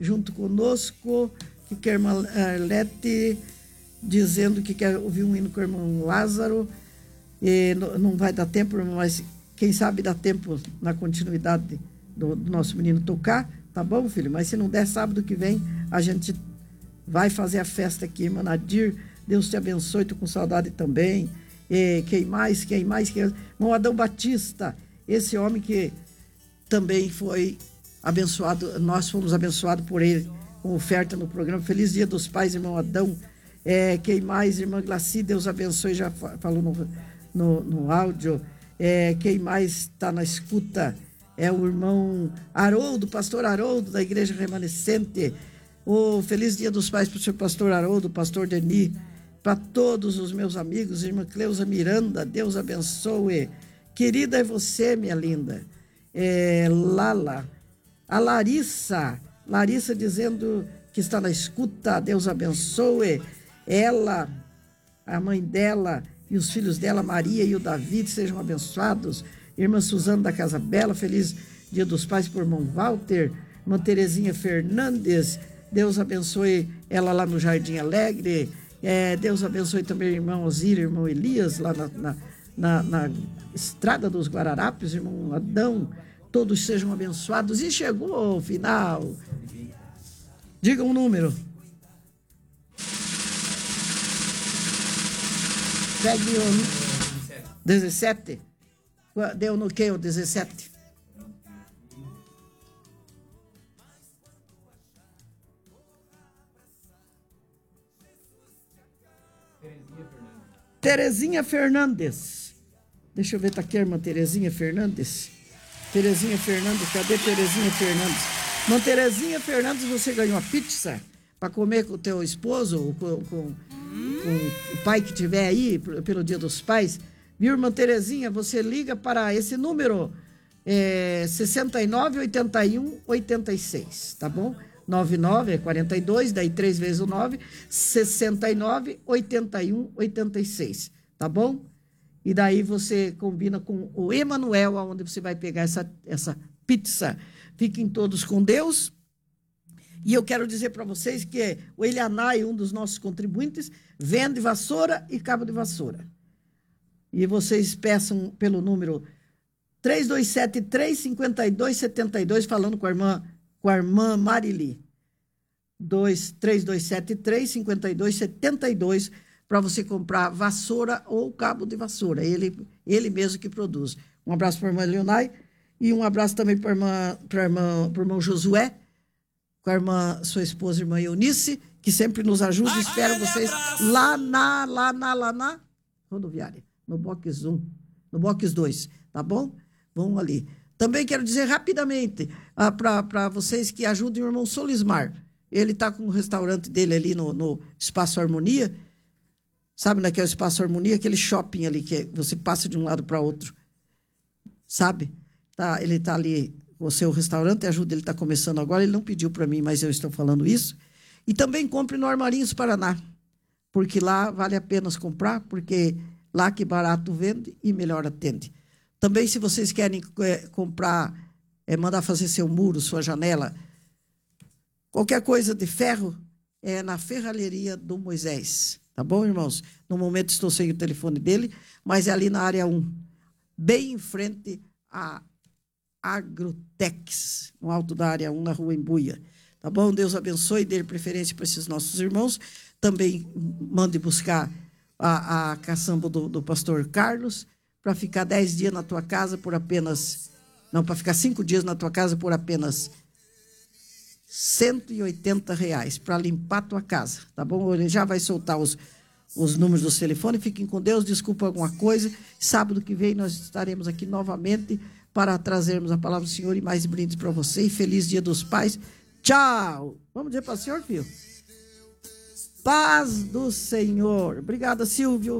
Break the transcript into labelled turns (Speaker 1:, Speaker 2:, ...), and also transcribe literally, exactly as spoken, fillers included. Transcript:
Speaker 1: junto conosco, que quer irmã Arlete, dizendo que quer ouvir um hino com o irmão Lázaro. E não vai dar tempo, mas quem sabe dá tempo na continuidade do, do nosso menino tocar, tá bom, filho? Mas se não der, sábado que vem, a gente vai fazer a festa aqui, irmã Nadir. Deus te abençoe, tô com saudade também. E quem mais, quem mais, quem... irmão Adão Batista, esse homem que também foi abençoado, nós fomos abençoados por ele, com oferta no programa. Feliz Dia dos Pais, irmão Adão. É, quem mais, irmã Glaci, Deus abençoe, já falou no, no, no áudio. É, quem mais está na escuta é o irmão Haroldo, pastor Haroldo, da Igreja Remanescente. O Feliz Dia dos Pais para o seu pastor Haroldo, pastor Denis, para todos os meus amigos, irmã Cleusa Miranda, Deus abençoe. Querida é você, minha linda. É, Lala, a Larissa, Larissa dizendo que está na escuta, Deus abençoe. Ela, a mãe dela e os filhos dela, Maria e o David, sejam abençoados. Irmã Suzana da Casa Bela, feliz Dia dos Pais por irmão Walter. Irmã Terezinha Fernandes, Deus abençoe ela lá no Jardim Alegre. É, Deus abençoe também o irmão Osírio, irmão Elias, lá na, na, na, na Estrada dos Guararapes, irmão Adão. Todos sejam abençoados. E chegou o final. Diga um número. Pegue o dezessete. Deu no que o dezessete? Terezinha Fernandes. Deixa eu ver, tá aqui a irmã Terezinha Fernandes. Terezinha Fernandes, cadê Terezinha Fernandes? Irmã Terezinha Fernandes, você ganhou uma pizza para comer com o teu esposo, ou com, com, com o pai que tiver aí, pelo Dia dos Pais. Viu, irmã Terezinha? Você liga para esse número, é, sessenta e nove, oitenta e um, oitenta e seis, tá bom? noventa e nove é quarenta e dois, daí três vezes o nove, sessenta e nove, oitenta e um, oitenta e seis, tá bom? E daí você combina com o Emanuel, onde você vai pegar essa, essa pizza. Fiquem todos com Deus. E eu quero dizer para vocês que o Elianai, um dos nossos contribuintes, vende vassoura e cabo de vassoura. E vocês peçam pelo número três dois sete três, cinco dois sete dois, falando com a irmã, com a irmã Marili. três dois sete três, cinco dois sete dois, para você comprar vassoura ou cabo de vassoura. Ele, ele mesmo que produz. Um abraço para a irmã Leonai e um abraço também para a irmã, para a irmã, para o irmão Josué, com a irmã, sua esposa, a irmã Eunice, que sempre nos ajuda. Espero vocês lá na, lá na, lá na rodoviária, no box um, no box dois, tá bom? Vão ali. Também quero dizer rapidamente ah, para vocês que ajudem o irmão Solismar. Ele está com o restaurante dele ali no, no Espaço Harmonia. Sabe onde é que é o Espaço Harmonia? Aquele shopping ali que você passa de um lado para outro. Sabe? Tá, ele está ali com o seu restaurante, ajuda, ele está começando agora. Ele não pediu para mim, mas eu estou falando isso. E também compre no Armarinhos Paraná, porque lá vale a pena comprar, porque lá que barato vende e melhor atende. Também, se vocês querem é, comprar, é, mandar fazer seu muro, sua janela, qualquer coisa de ferro, é na Ferralheria do Moisés. Tá bom, irmãos? No momento estou sem o telefone dele, mas é ali na área um, bem em frente à Agrotex, no alto da área um, na rua Embuia. Tá bom? Deus abençoe e dê preferência para esses nossos irmãos. Também mande buscar a, a caçamba do, do pastor Carlos, para ficar dez dias na tua casa por apenas... Não, para ficar cinco dias na tua casa por apenas cento e oitenta reais, para limpar a tua casa, tá bom? Ele já vai soltar os, os números do telefone. Fiquem com Deus, desculpa alguma coisa. Sábado que vem nós estaremos aqui novamente para trazermos a palavra do Senhor e mais brindes para você. E feliz Dia dos Pais. Tchau! Vamos dizer para o senhor, filho? Paz do Senhor. Obrigada, Silvio.